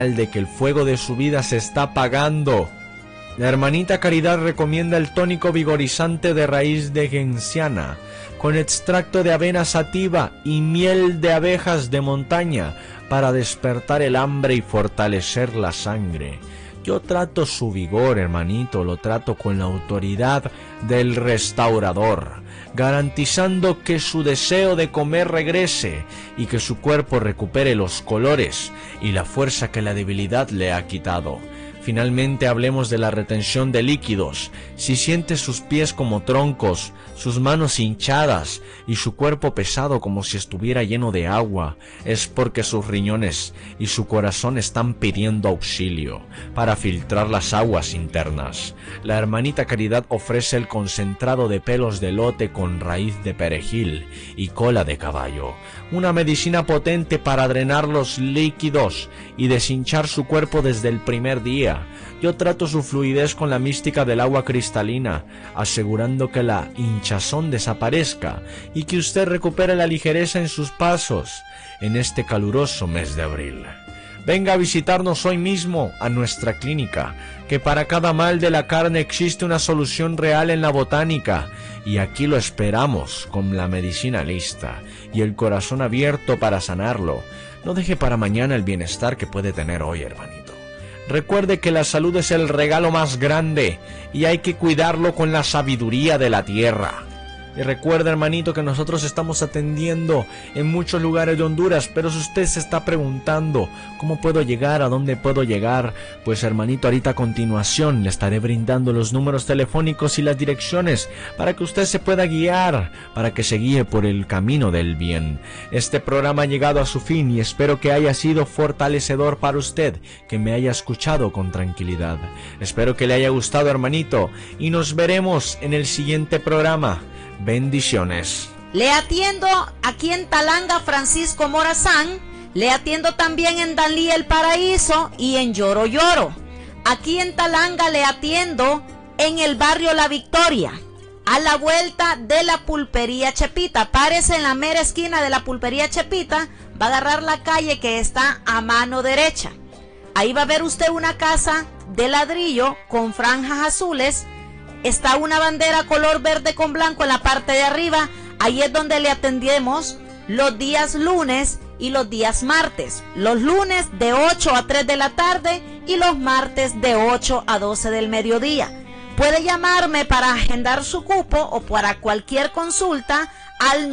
de que el fuego de su vida se está apagando. La hermanita Caridad recomienda el tónico vigorizante de raíz de genciana, con extracto de avena sativa y miel de abejas de montaña, para despertar el hambre y fortalecer la sangre. Yo trato su vigor, hermanito, lo trato con la autoridad del restaurador, garantizando que su deseo de comer regrese y que su cuerpo recupere los colores y la fuerza que la debilidad le ha quitado. Finalmente hablemos de la retención de líquidos. Si siente sus pies como troncos, sus manos hinchadas y su cuerpo pesado como si estuviera lleno de agua, es porque sus riñones y su corazón están pidiendo auxilio para filtrar las aguas internas. La hermanita Caridad ofrece el concentrado de pelos de elote con raíz de perejil y cola de caballo, una medicina potente para drenar los líquidos y deshinchar su cuerpo desde el primer día. Yo trato su fluidez con la mística del agua cristalina, asegurando que la hinchazón desaparezca y que usted recupere la ligereza en sus pasos en este caluroso mes de abril. Venga a visitarnos hoy mismo a nuestra clínica, que para cada mal de la carne existe una solución real en la botánica, y aquí lo esperamos con la medicina lista y el corazón abierto para sanarlo. No deje para mañana el bienestar que puede tener hoy, hermanito. Recuerde que la salud es el regalo más grande y hay que cuidarlo con la sabiduría de la tierra. Y recuerda, hermanito, que nosotros estamos atendiendo en muchos lugares de Honduras, pero si usted se está preguntando ¿cómo puedo llegar? ¿A dónde puedo llegar? Pues, hermanito, ahorita a continuación le estaré brindando los números telefónicos y las direcciones para que usted se pueda guiar, para que se guíe por el camino del bien. Este programa ha llegado a su fin y espero que haya sido fortalecedor para usted, que me haya escuchado con tranquilidad. Espero que le haya gustado, hermanito, y nos veremos en el siguiente programa. Bendiciones. Le atiendo aquí en Talanga, Francisco Morazán. Le atiendo también en Danlí, El Paraíso, y en Lloro Lloro. Aquí en Talanga le atiendo en el barrio La Victoria, a la vuelta de la pulpería Chepita. Párese en la mera esquina de la pulpería Chepita, va a agarrar la calle que está a mano derecha. Ahí va a ver usted una casa de ladrillo con franjas azules. Está una bandera color verde con blanco en la parte de arriba. Ahí es donde le atendemos los días lunes y los días martes. Los lunes de 8 a 3 de la tarde y los martes de 8 a 12 del mediodía. Puede llamarme para agendar su cupo o para cualquier consulta al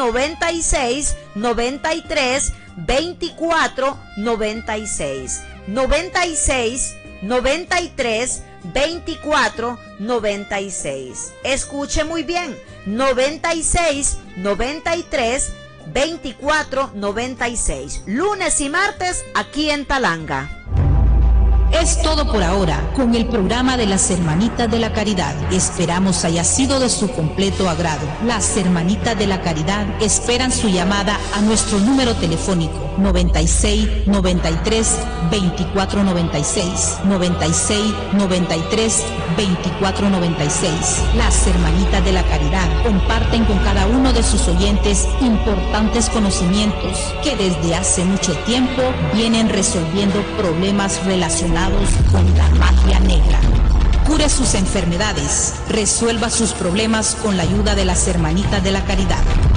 96 93 24 96. 96 93 24 96. Escuche muy bien, 96 93 24 96. Lunes y martes aquí en Talanga. Es todo por ahora con el programa de las Hermanitas de la Caridad. Esperamos haya sido de su completo agrado. Las Hermanitas de la Caridad esperan su llamada a nuestro número telefónico 96 93 24 96. 96 93 24 96. Las Hermanitas de la Caridad comparten con cada uno de sus oyentes importantes conocimientos que desde hace mucho tiempo vienen resolviendo problemas relacionados con la magia negra. Cure sus enfermedades, resuelva sus problemas con la ayuda de las Hermanitas de la Caridad.